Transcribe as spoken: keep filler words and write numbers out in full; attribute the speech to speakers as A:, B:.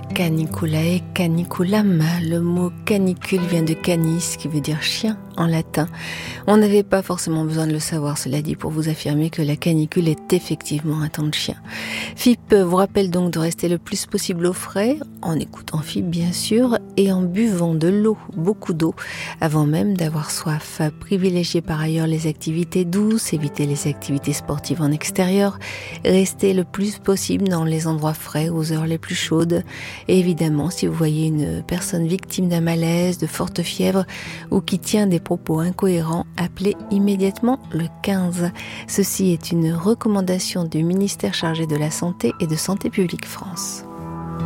A: caniculae, caniculam. Le mot canicule vient de canis, qui veut dire chien en latin. On n'avait pas forcément besoin de le savoir, cela dit, pour vous affirmer que la canicule est effectivement un temps de chien. F I P vous rappelle donc de rester le plus possible au frais, en écoutant F I P bien sûr, et en buvant de l'eau, beaucoup d'eau, avant même d'avoir soif. Privilégiez par ailleurs les activités douces, évitez les activités sportives en extérieur, restez le plus possible dans les endroits frais aux heures les plus chaudes. Et évidemment, si vous voyez une personne victime d'un malaise, de forte fièvre ou qui tient des propos incohérents, appelez immédiatement le quinze. Ceci est une recommandation du ministère chargé de la Santé et de Santé publique France.